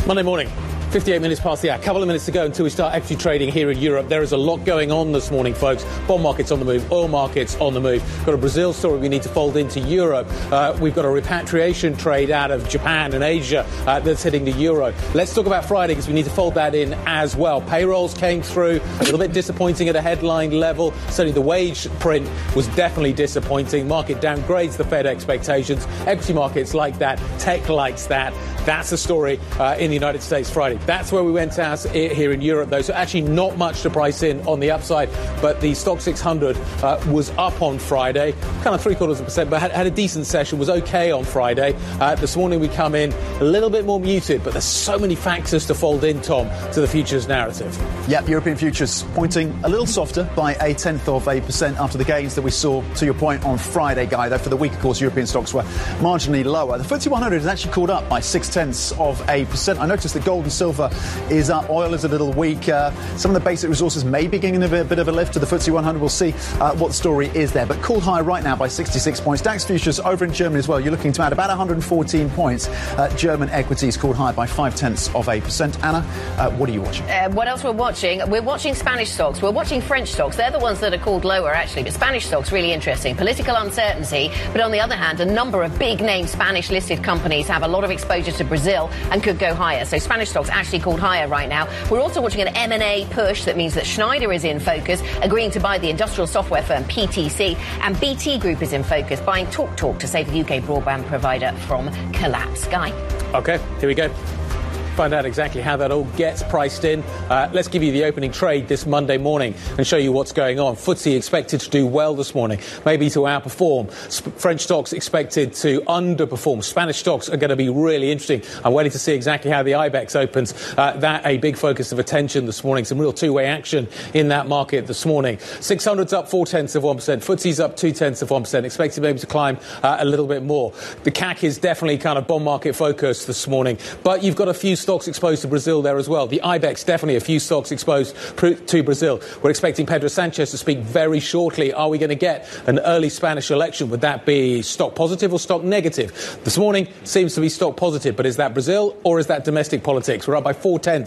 Monday morning, 58 minutes past the hour. A couple of minutes to go until we start equity trading here in Europe. There is a lot going on this morning, folks. Bond markets on the move, oil markets on the move. Got a Brazil story we need to fold into Europe. We've got a repatriation trade out of Japan and Asia that's hitting the euro. Let's talk about Friday because we need to fold that in as well. Payrolls came through, a little bit disappointing at a headline level. Certainly the wage print was definitely disappointing. Market downgrades the Fed expectations. Equity markets like that. Tech likes that. That's the story in the United States Friday. That's where we went out here in Europe, though. So actually not much to price in on the upside. But the Stock 600 was up on Friday, kind of 0.75%, but had a decent session, was okay on Friday. This morning we come in a little bit more muted, but there's so many factors to fold in, Tom, to the futures narrative. Yep, European futures pointing a little softer by 0.1% after the gains that we saw, to your point, on Friday, Guy. Though for the week, of course, European stocks were marginally lower. The FTSE 100 has actually called up by 0.6%. I noticed that gold and silver is up. Oil is a little weak. Some of the basic resources may be giving a bit of a lift to the FTSE 100. We'll see what the story is there. But called higher right now by 66 points. DAX futures over in Germany as well. You're looking to add about 114 points. German equities called higher by 0.5%. Anna, what are you watching? What else we're watching? We're watching Spanish stocks. We're watching French stocks. They're the ones that are called lower, actually. But Spanish stocks, really interesting. Political uncertainty. But on the other hand, a number of big-name Spanish-listed companies have a lot of exposure to Brazil and could go higher. So Spanish stocks actually called higher right now. We're also watching an M&A push. That means that Schneider is in focus, agreeing to buy the industrial software firm PTC, and BT Group is in focus, buying TalkTalk to save the UK broadband provider from collapse. Guy? OK, here we go. Find out exactly how that all gets priced in. Let's give you the opening trade this Monday morning and show you what's going on. FTSE expected to do well this morning, maybe to outperform. French stocks expected to underperform. Spanish stocks are going to be really interesting. I'm waiting to see exactly how the IBEX opens. That a big focus of attention this morning. Some real two-way action in that market this morning. 600's up 0.4%. FTSE's up 0.2%. Expected maybe to climb a little bit more. The CAC is definitely kind of bond market focused this morning, but you've got a few stocks exposed to Brazil there as well. The IBEX, definitely a few stocks exposed to Brazil. We're expecting Pedro Sanchez to speak very shortly. Are we going to get an early Spanish election? Would that be stock positive or stock negative? This morning seems to be stock positive, but is that Brazil or is that domestic politics? We're up by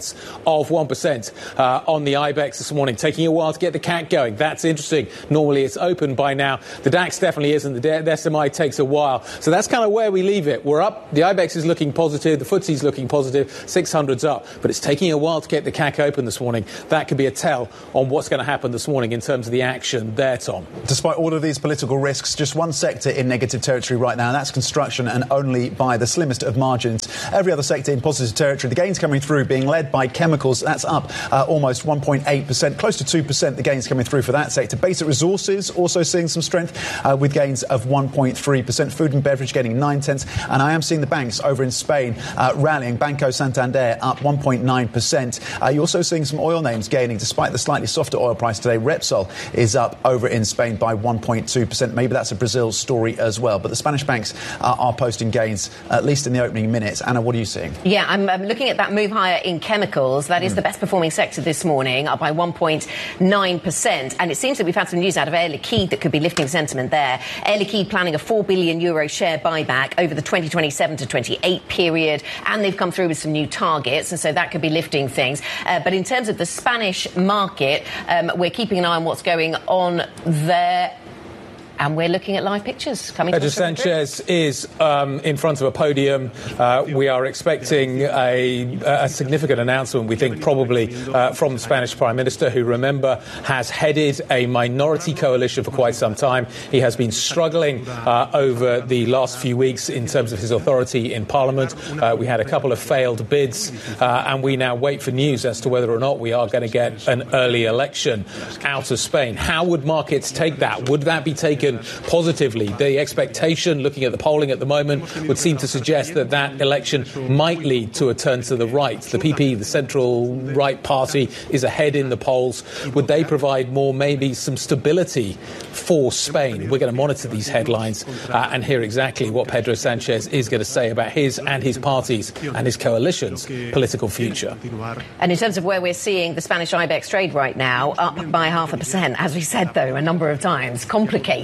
0.4% on the IBEX this morning. Taking a while to get the CAC going. That's interesting. Normally it's open by now. The DAX definitely isn't. The SMI takes a while. So that's kind of where we leave it. We're up. The IBEX is looking positive. The FTSE's looking positive. 600's up, but it's taking a while to get the CAC open this morning. That could be a tell on what's going to happen this morning in terms of the action there, Tom. Despite all of these political risks, just one sector in negative territory right now, and that's construction, and only by the slimmest of margins. Every other sector in positive territory. The gains coming through being led by chemicals. That's up almost 1.8%, close to 2%. The gains coming through for that sector. Basic resources also seeing some strength with gains of 1.3%. Food and beverage gaining 0.9%. And I am seeing the banks over in Spain rallying. Banco Santander up 1.9%. You're also seeing some oil names gaining despite the slightly softer oil price today. Repsol is up over in Spain by 1.2%. Maybe that's a Brazil story as well. But the Spanish banks are posting gains, at least in the opening minutes. Anna, what are you seeing? Yeah, I'm looking at that move higher in chemicals. That is the best performing sector this morning, up by 1.9%. And it seems that we've had some news out of Air Liquide that could be lifting sentiment there. Air Liquide planning a €4 billion share buyback over the 2027 to 28 period. And they've come through with some new targets, and so that could be lifting things. But in terms of the Spanish market, we're keeping an eye on what's going on there. And we're looking at live pictures coming. Pedro Sanchez is in front of a podium. We are expecting a significant announcement, we think, probably from the Spanish Prime Minister, who, remember, has headed a minority coalition for quite some time. He has been struggling over the last few weeks in terms of his authority in Parliament. We had a couple of failed bids, and we now wait for news as to whether or not we are going to get an early election out of Spain. How would markets take that? Would that be taken positively? The expectation, looking at the polling at the moment, would seem to suggest that that election might lead to a turn to the right. The PP, the central right party, is ahead in the polls. Would they provide more, maybe some stability for Spain? We're going to monitor these headlines and hear exactly what Pedro Sanchez is going to say about his and his party's and his coalition's political future. And in terms of where we're seeing the Spanish IBEX trade right now, up by 0.5%. As we said, though, a number of times, complicated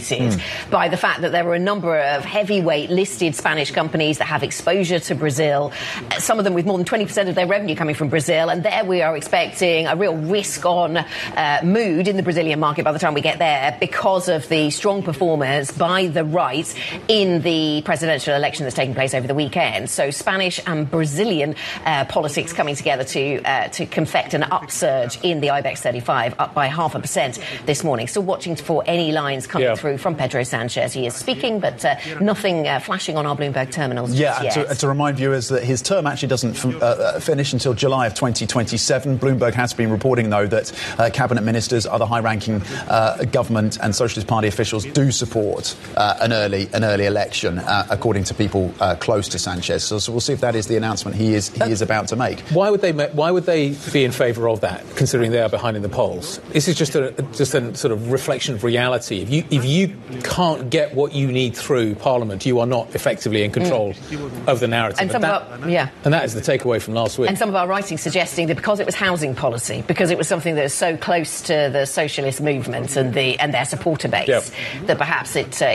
motivated by the fact that there are a number of heavyweight listed Spanish companies that have exposure to Brazil, some of them with more than 20% of their revenue coming from Brazil, and there we are expecting a real risk-on mood in the Brazilian market by the time we get there because of the strong performance by the right in the presidential election that's taking place over the weekend. So Spanish and Brazilian politics coming together to confect an upsurge in the IBEX 35, up by 0.5% this morning. Still watching for any lines coming through from Pedro Sanchez. He is speaking, but nothing flashing on our Bloomberg terminals just yet. To remind viewers that his term actually doesn't finish until July of 2027. Bloomberg has been reporting, though, that cabinet ministers, other high-ranking government and Socialist Party officials do support an early election, according to people close to Sanchez. So we'll see if that is the announcement he is about to make. Why would they be in favour of that, considering they are behind in the polls? This is just a sort of reflection of reality. If you can't get what you need through Parliament, you are not effectively in control of the narrative. And that is the takeaway from last week. And some of our writing suggesting that because it was housing policy, because it was something that is so close to the socialist movement and their supporter base, that perhaps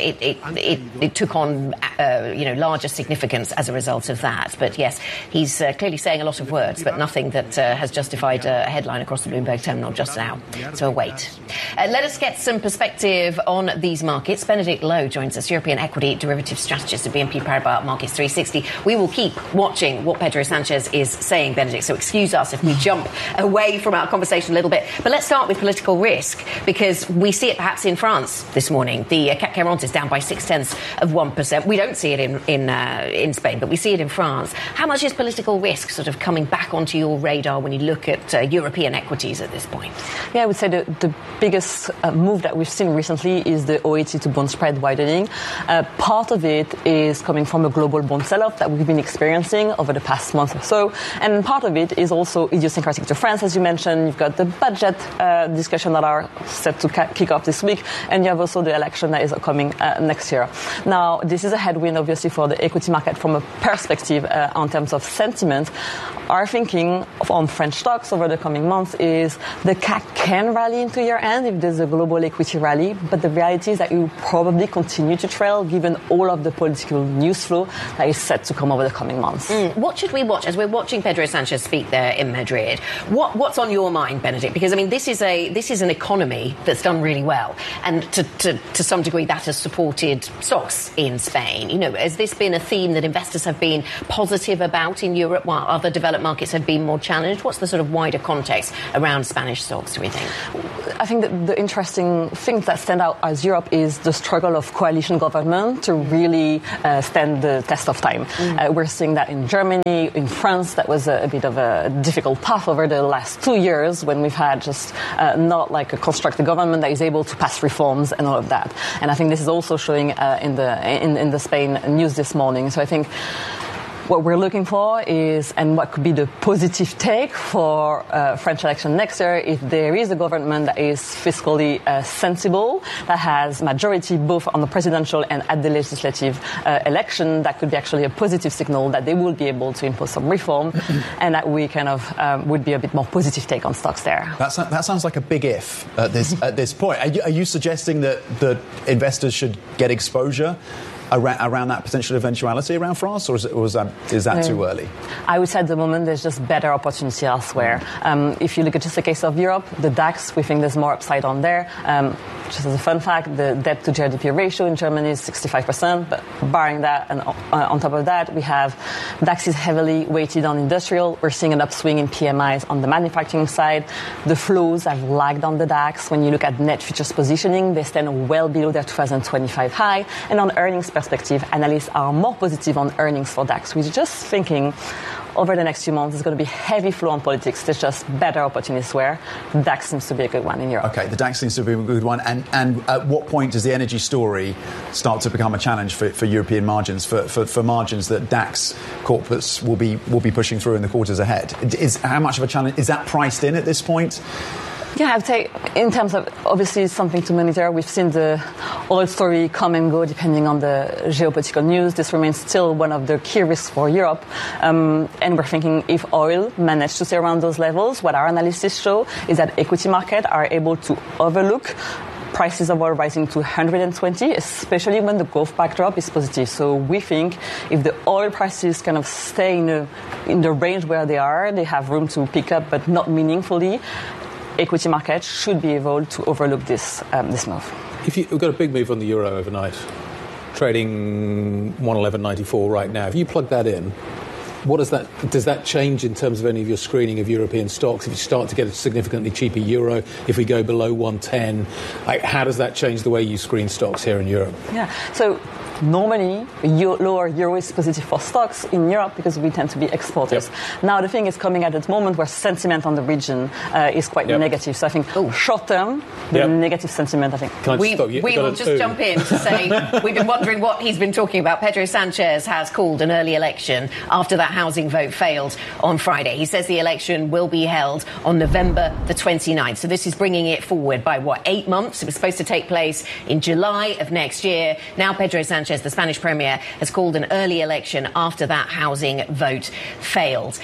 it took on larger significance as a result of that. But yes, he's clearly saying a lot of words, but nothing that has justified a headline across the Bloomberg terminal just now. So wait. Let us get some perspective on these markets. Benedict Lowe joins us, European equity derivative strategist at BNP Paribas Markets 360. We will keep watching what Pedro Sanchez is saying, Benedict, so excuse us if we jump away from our conversation a little bit. But let's start with political risk, because we see it perhaps in France this morning. The CAC 40 is down by 0.6%. We don't see it in Spain, but we see it in France. How much is political risk sort of coming back onto your radar when you look at European equities at this point? Yeah, I would say the biggest move that we've seen recently is the OAT to bond spread widening. Part of it is coming from a global bond sell-off that we've been experiencing over the past month or so. And part of it is also idiosyncratic to France. As you mentioned, you've got the budget discussion that are set to kick off this week. And you have also the election that is coming next year. Now, this is a headwind, obviously, for the equity market from a perspective in terms of sentiment. Our thinking on French stocks over the coming months is the CAC can rally into year-end if there's a global equity rally, but the reality is that it will probably continue to trail given all of the political news flow that is set to come over the coming months. What should we watch as we're watching Pedro Sanchez speak there in Madrid? What's on your mind, Benedict? Because, I mean, this is an economy that's done really well, and to some degree that has supported stocks in Spain. You know, has this been a theme that investors have been positive about in Europe while other developed markets have been more challenged? What's the sort of wider context around Spanish stocks, do we think? I think that the interesting things that stand out as Europe is the struggle of coalition government to really stand the test of time. We're seeing that in Germany, in France. That was a bit of a difficult path over the last 2 years when we've had just not like a constructive government that is able to pass reforms and all of that. And I think this is also showing in the Spain news this morning. So I think what we're looking for is, and what could be the positive take for French election next year, if there is a government that is fiscally sensible, that has majority both on the presidential and at the legislative election, that could be actually a positive signal that they will be able to impose some reform, and that we kind of would be a bit more positive take on stocks there. That sounds like a big if at this point. Are you suggesting that investors should get exposure around that potential eventuality around France, or is that too early? I would say at the moment there's just better opportunity elsewhere. If you look at just the case of Europe, the DAX, we think there's more upside on there. Just as a fun fact, the debt to GDP ratio in Germany is 65%, but barring that, and on top of that, we have DAX is heavily weighted on industrial. We're seeing an upswing in PMIs on the manufacturing side. The flows have lagged on the DAX. When you look at net futures positioning, they stand well below their 2025 high. And on earnings perspective, analysts are more positive on earnings for DAX. We're just thinking over the next few months, there's going to be heavy flow on politics. There's just better opportunities where DAX seems to be a good one in Europe. Okay, the DAX seems to be a good one. And at what point does the energy story start to become a challenge for European margins, for margins that DAX corporates will be pushing through in the quarters ahead? How much of a challenge is that priced in at this point? Yeah, I would say in terms of, obviously, something to monitor. We've seen the oil story come and go depending on the geopolitical news. This remains still one of the key risks for Europe. And we're thinking if oil managed to stay around those levels, what our analysis show is that equity markets are able to overlook prices of oil rising to 120, especially when the growth backdrop is positive. So we think if the oil prices kind of stay in the range where they are, they have room to pick up, but not meaningfully. Equity markets should be able to overlook this move. We've got a big move on the euro overnight, trading 111.94 right now. If you plug that in, does that change in terms of any of your screening of European stocks? If you start to get a significantly cheaper euro, if we go below 110, how does that change the way you screen stocks here in Europe? Yeah, so normally lower euro is positive for stocks in Europe because we tend to be exporters. Yep. Now the thing is coming at a moment where sentiment on the region is quite negative. So I think short term, the negative sentiment, I think. Can I just stop you? We will just jump in to say we've been wondering what he's been talking about. Pedro Sanchez has called an early election after that housing vote failed on Friday. He says the election will be held on November the 29th. So this is bringing it forward by 8 months? It was supposed to take place in July of next year. Now Pedro Sanchez, the Spanish Premier, has called an early election after that housing vote failed.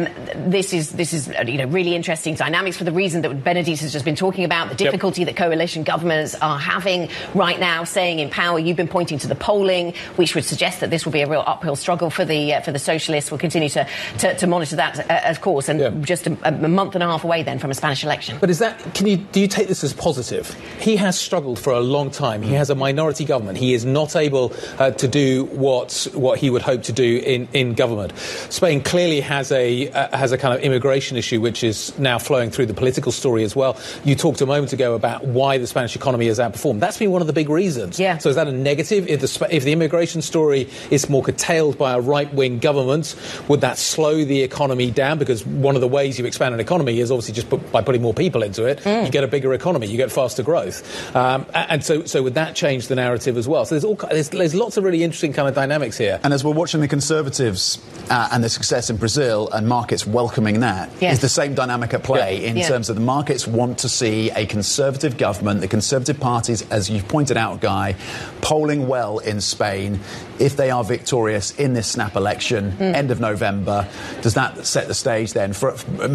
This is really interesting dynamics for the reason that Benedict has just been talking about, the difficulty that coalition governments are having right now, staying in power. You've been pointing to the polling, which would suggest that this will be a real uphill struggle for the socialists. We'll continue to monitor that, of course, and just a month and a half away then from a Spanish election. But do you take this as positive? He has struggled for a long time. He has a minority government. He is not able to do what he would hope to do in government. Spain clearly has a kind of immigration issue which is now flowing through the political story as well. You talked a moment ago about why the Spanish economy has outperformed. That's been one of the big reasons. Yeah. So is that a negative? If the immigration story is more curtailed by a right-wing government, would that slow the economy down? Because one of the ways you expand an economy is obviously just by putting more people into it. You get a bigger economy, you get faster growth. And so would that change the narrative as well? So there's lots of really interesting kind of dynamics here. And as we're watching the Conservatives and the success in Brazil and markets welcoming that, is the same dynamic at play in terms of the markets want to see a Conservative government, the Conservative parties, as you've pointed out, Guy, polling well in Spain. If they are victorious in this snap election, end of November, does that set the stage then? Does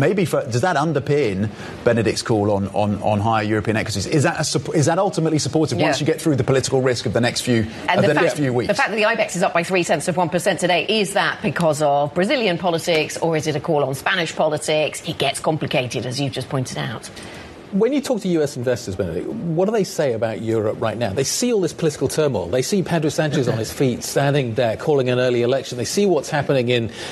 that underpin Benedict's call on higher European equities? Is that ultimately supportive once you get through the political risk of the next few weeks? The fact that the IBEX is up by 0.3% today, is that because of Brazilian politics or is it a call on Spanish politics? It gets complicated, as you've just pointed out. When you talk to US investors, Benedict, what do they say about Europe right now? They see all this political turmoil. They see Pedro Sanchez on his feet, standing there, calling an early election. They see what's happening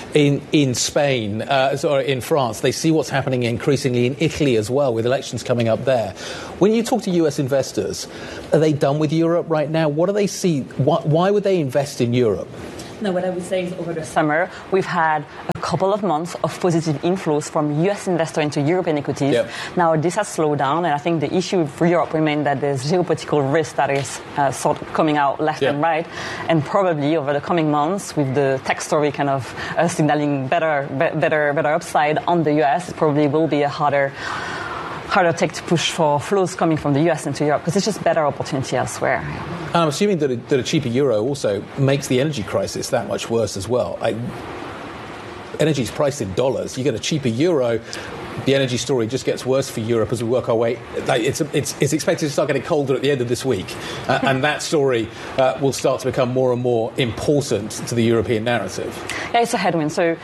in Spain, in France. They see what's happening increasingly in Italy as well, with elections coming up there. When you talk to US investors, are they done with Europe right now? What do they see? Why would they invest in Europe? No, what I would say is over the summer, we've had a couple of months of positive inflows from US investors into European equities. Yep. Now, this has slowed down, and I think the issue for Europe remains that there's geopolitical risk that is sort of coming out left and right. And probably over the coming months, with the tech story kind of signaling better upside on the US, it probably will be a harder take to push for flows coming from the US into Europe, because it's just better opportunity elsewhere. And I'm assuming that a cheaper euro also makes the energy crisis that much worse as well. Energy is priced in dollars. You get a cheaper euro, the energy story just gets worse for Europe as we work our way. It's expected to start getting colder at the end of this week, and that story will start to become more and more important to the European narrative. Yeah, it's a headwind. So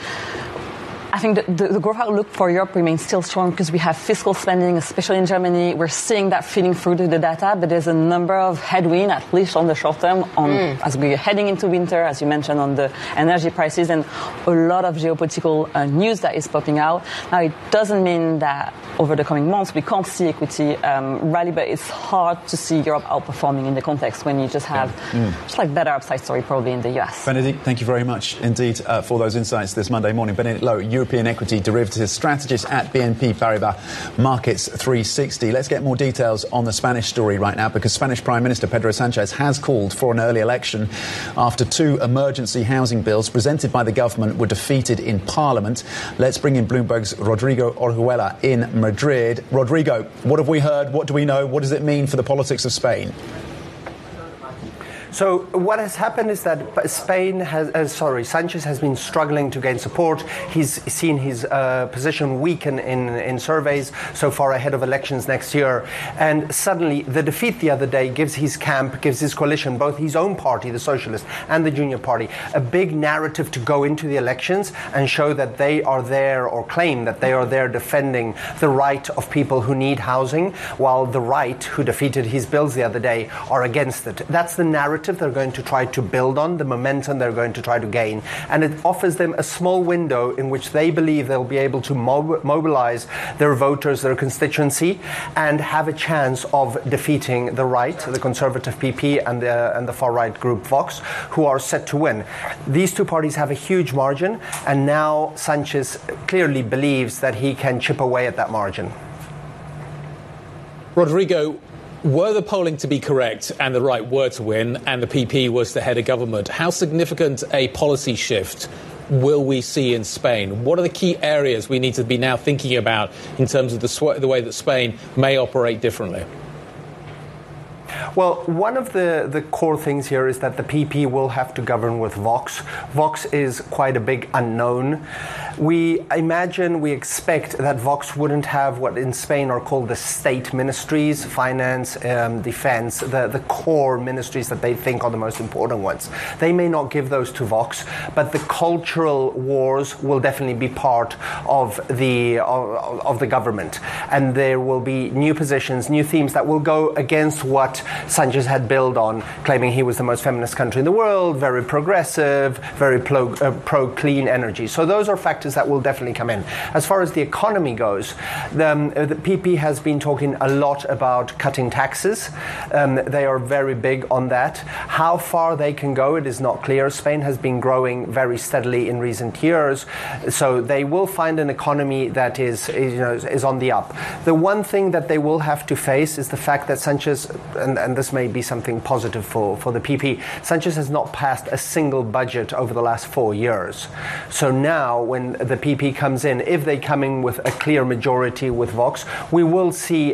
I think the growth outlook for Europe remains still strong because we have fiscal spending, especially in Germany. We're seeing that feeding through to the data, but there's a number of headwinds, at least on the short term, as we're heading into winter, as you mentioned, on the energy prices, and a lot of geopolitical news that is popping out. Now, it doesn't mean that over the coming months we can't see equity rally, but it's hard to see Europe outperforming in the context when you just have just like better upside story probably in the US. Benedict, thank you very much indeed for those insights this Monday morning. Benedict Loh, European equity derivatives strategist at BNP Paribas Markets 360. Let's get more details on the Spanish story right now, because Spanish Prime Minister Pedro Sanchez has called for an early election after two emergency housing bills presented by the government were defeated in Parliament. Let's bring in Bloomberg's Rodrigo Orjuela in Madrid. Rodrigo, what have we heard? What do we know? What does it mean for the politics of Spain? So what has happened is that Sanchez has been struggling to gain support. He's seen his position weaken in surveys so far ahead of elections next year. And suddenly the defeat the other day gives his camp, gives his coalition, both his own party, the Socialist, and the Junior Party, a big narrative to go into the elections and show that they are there, or claim that they are there defending the right of people who need housing, while the right, who defeated his bills the other day, are against it. That's the narrative they're going to try to build on, the momentum they're going to try to gain. And it offers them a small window in which they believe they'll be able to mobilize their voters, their constituency, and have a chance of defeating the right, the conservative PP, and the far-right group Vox, who are set to win. These two parties have a huge margin, and now Sanchez clearly believes that he can chip away at that margin. Rodrigo, were the polling to be correct and the right were to win and the PP was the head of government, how significant a policy shift will we see in Spain? What are the key areas we need to be now thinking about in terms of the way that Spain may operate differently? Well, one of the core things here is that the PP will have to govern with Vox. Vox is quite a big unknown. We expect that Vox wouldn't have what in Spain are called the state ministries, finance, defense, the core ministries that they think are the most important ones. They may not give those to Vox, but the cultural wars will definitely be part of the government. And there will be new positions, new themes that will go against what Sanchez had built on, claiming he was the most feminist country in the world, very progressive, very pro-clean energy. So those are factors that will definitely come in. As far as the economy goes, the PP has been talking a lot about cutting taxes. They are very big on that. How far they can go, it is not clear. Spain has been growing very steadily in recent years, so they will find an economy that is on the up. The one thing that they will have to face is the fact that Sanchez, and this may be something positive for the PP, Sanchez has not passed a single budget over the last 4 years. So now, when the PP comes in, if they come in with a clear majority with Vox, we will see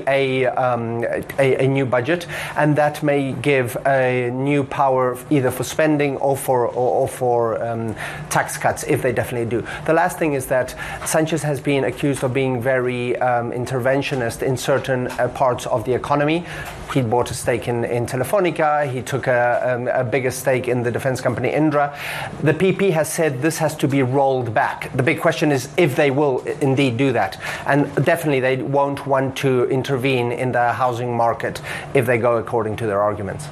a new budget, and that may give a new power either for spending or for tax cuts, if they definitely do. The last thing is that Sanchez has been accused of being very interventionist in certain parts of the economy. He bought a stake in Telefonica. He took a bigger stake in the defense company Indra. The PP has said this has to be rolled back. The big question is if they will indeed do that. And definitely they won't want to intervene in the housing market if they go according to their arguments.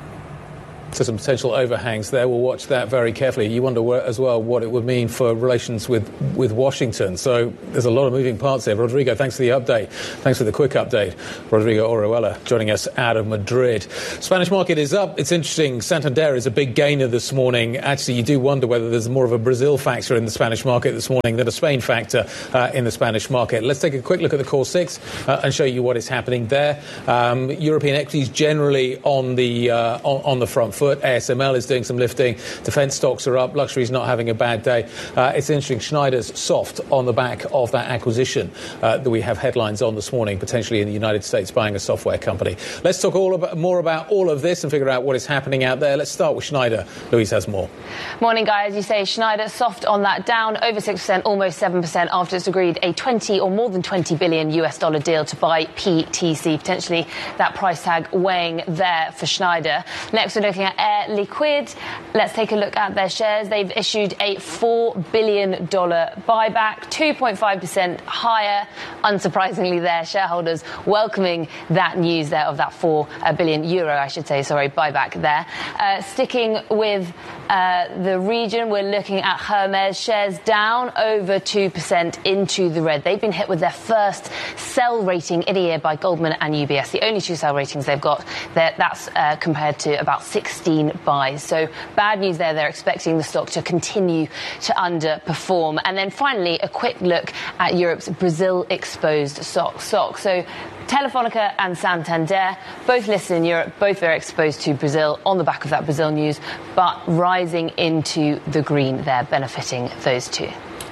So some potential overhangs there. We'll watch that very carefully. You wonder as well what it would mean for relations with Washington. So there's a lot of moving parts there. Rodrigo, thanks for the update. Thanks for the quick update. Rodrigo Orihuela joining us out of Madrid. Spanish market is up. It's interesting. Santander is a big gainer this morning. Actually, you do wonder whether there's more of a Brazil factor in the Spanish market this morning than a Spain factor in the Spanish market. Let's take a quick look at the core six and show you what is happening there. European equities generally on the front foot. ASML is doing some lifting. Defence stocks are up. Luxury is not having a bad day. It's interesting. Schneider's soft on the back of that acquisition that we have headlines on this morning, potentially in the United States buying a software company. Let's talk more about all of this and figure out what is happening out there. Let's start with Schneider. Louise has more. Morning, guys. You say Schneider soft on that, down over 6%, almost 7% after it's agreed a 20 or more than $20 billion US deal to buy PTC. Potentially that price tag weighing there for Schneider. Next, we're looking at Air Liquide. Let's take a look at their shares. They've issued a $4 billion buyback, 2.5% higher. Unsurprisingly, their shareholders welcoming that news there of that €4 billion, buyback there. Sticking with the region, we're looking at Hermes shares down over 2% into the red. They've been hit with their first sell rating in a year by Goldman and UBS. The only two sell ratings they've got, that's compared to about 16 buys. So bad news there. They're expecting the stock to continue to underperform. And then finally, a quick look at Europe's Brazil-exposed stocks. So Telefonica and Santander, both listed in Europe, both very exposed to Brazil on the back of that Brazil news, but rising into the green there, benefiting those two.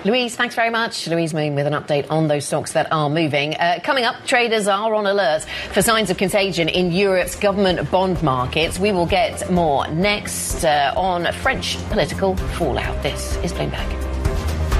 Louise, thanks very much. Louise Moon with an update on those stocks that are moving. Coming up, traders are on alert for signs of contagion in Europe's government bond markets. We will get more next on French political fallout. This is Bloomberg.